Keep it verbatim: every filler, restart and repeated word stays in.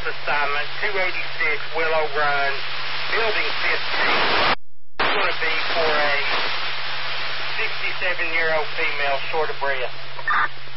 assignment, two eighty-six Willow Run, Building fifteen. It's going to be for a sixty-seven-year-old female short of breath.